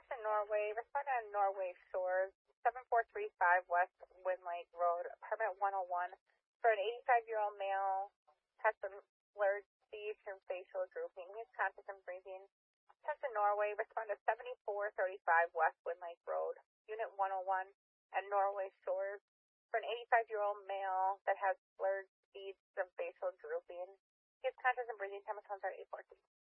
in Norway. Respond on Norway Shores, 7435 West Wind Lake Road, apartment 101, for an 85-year-old male, has some blurred speech and facial drooping. He is conscious and breathing. Test in Norway. Respond to 7435 West Wind Lake Road, unit 101, at Norway Shores, for an 85-year-old male that has blurred speech and facial drooping. He is conscious and breathing. Time response are 8:14.